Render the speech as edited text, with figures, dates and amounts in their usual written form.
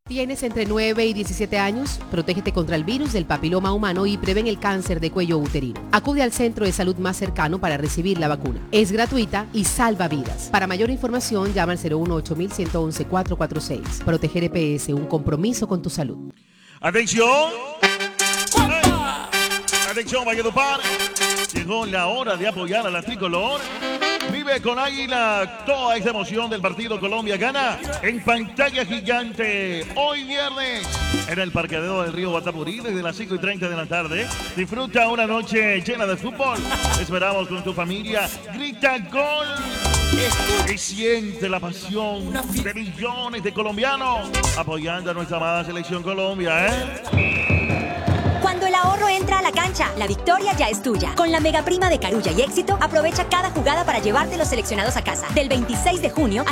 ¿Tienes entre 9 y 17 años? Protégete contra el virus del papiloma humano y prevén el cáncer de cuello uterino. Acude al centro de salud más cercano para recibir la vacuna. Es gratuita y salva vidas. Para mayor información, llama al 018-111-446. Proteger EPS, un compromiso con tu salud. ¡Atención! ¡Atención, Valledupar! Llegó la hora de apoyar a la tricolor. Vive con Águila toda esa emoción del partido Colombia gana en pantalla gigante. Hoy viernes en el parqueadero del río Guatapurí desde las 5:30 de la tarde. Disfruta una noche llena de fútbol. Te esperamos con tu familia. Grita gol y siente la pasión de millones de colombianos apoyando a nuestra amada selección Colombia, Cuando el ahorro entra a la cancha, la victoria ya es tuya. Con la mega prima de Carulla y Éxito, aprovecha cada jugada para llevarte los seleccionados a casa. Del 26 de junio